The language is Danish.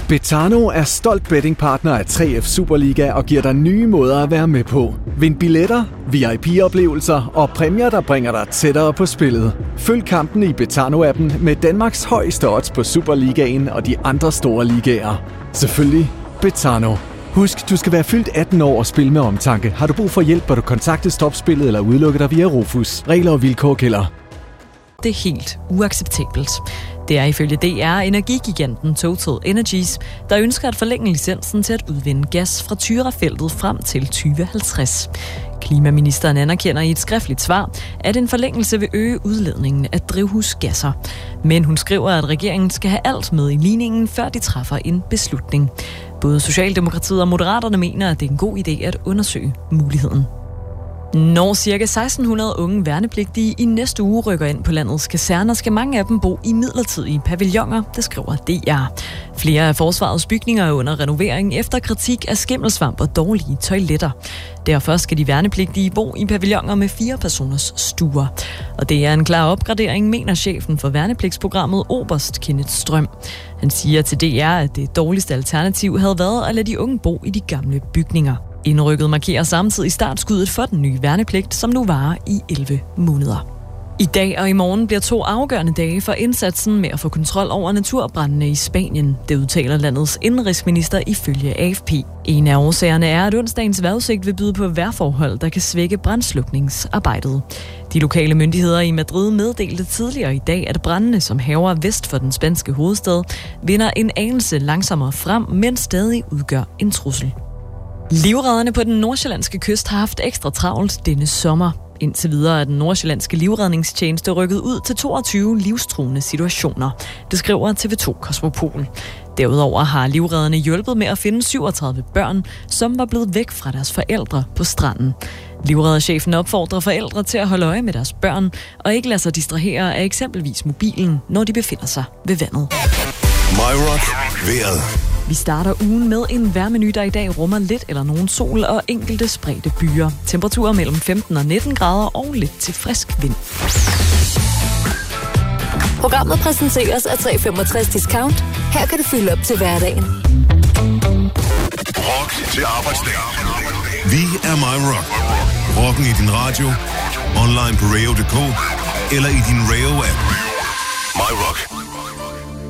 Betano er stolt bettingpartner af 3F Superliga og giver dig nye måder at være med på. Vind billetter, VIP-oplevelser og præmier, der bringer dig tættere på spillet. Følg kampen i Betano-appen med Danmarks højeste odds på Superligaen og de andre store ligaer. Selvfølgelig Betano. Husk, du skal være fyldt 18 år og spille med omtanke. Har du brug for hjælp, bør du kontakte Stopspillet eller udelukke dig via Rufus. Regler og vilkår gælder. Det er helt uacceptabelt. Det er ifølge DR energigiganten Total Energies, der ønsker at forlænge licensen til at udvinde gas fra Tyrafeltet frem til 2050. Klimaministeren anerkender i et skriftligt svar, at en forlængelse vil øge udledningen af drivhusgasser. Men hun skriver, at regeringen skal have alt med i ligningen, før de træffer en beslutning. Både Socialdemokratiet og Moderaterne mener, at det er en god idé at undersøge muligheden. Når ca. 1600 unge værnepligtige i næste uge rykker ind på landets kaserner, skal mange af dem bo i midlertidige pavilloner, det skriver DR. Flere af forsvarets bygninger er under renovering efter kritik af skimmelsvamp og dårlige toiletter. Derfor skal de værnepligtige bo i pavilloner med 4 personers stuer. Og det er en klar opgradering, mener chefen for værnepligtsprogrammet Oberst Kenneth Strøm. Han siger til DR, at det dårligste alternativ havde været at lade de unge bo i de gamle bygninger. Indrykket markerer samtidig startskuddet for den nye værnepligt, som nu varer i 11 måneder. I dag og i morgen bliver 2 afgørende dage for indsatsen med at få kontrol over naturbrændene i Spanien. Det udtaler landets indenrigsminister ifølge AFP. En af årsagerne er, at onsdagens vejrudsigt vil byde på vejrforhold, der kan svække brandslukningsarbejdet. De lokale myndigheder i Madrid meddelte tidligere i dag, at brændene, som hærger vest for den spanske hovedstad, vinder en anelse langsommere frem, men stadig udgør en trussel. Livredderne på den nordsjællandske kyst har haft ekstra travlt denne sommer. Indtil videre er den nordsjællandske livredningstjeneste rykket ud til 22 livstruende situationer. Det skriver TV2 Kosmopol. Derudover har livredderne hjulpet med at finde 37 børn, som var blevet væk fra deres forældre på stranden. Livredderchefen opfordrer forældre til at holde øje med deres børn og ikke lade sig distrahere af eksempelvis mobilen, når de befinder sig ved vandet. My Rock vejret. Vi starter ugen med en vejrmenu, der i dag rummer lidt eller nogen sol og enkelte spredte byer. Temperaturer mellem 15 og 19 grader og lidt til frisk vind. Programmet præsenteres af 365 Discount. Her kan du fylde op til hverdagen. Rock til arbejdsdag. Vi er My Rock. Rocken i din radio, online på radio.dk eller i din Rayo-app. My Rock.